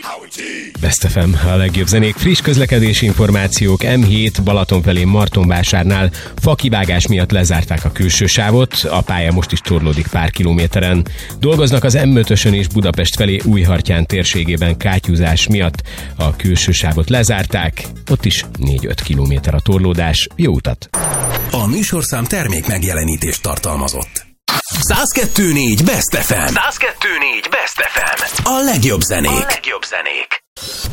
Best FM, a legjobb zenék, friss közlekedési információk. M7 Balaton felé Martonvásárnál fakivágás miatt lezárták a külső sávot, a pálya most is torlódik pár kilométeren. Dolgoznak az M5-ösön és Budapest felé Újhartyán térségében kátyúzás miatt, a külső sávot lezárták, ott is 4-5 kilométer a torlódás. Jó utat! A műsorszám termék megjelenítést tartalmazott. 102.4 Best FM. 102.4 Best FM. A legjobb zenék.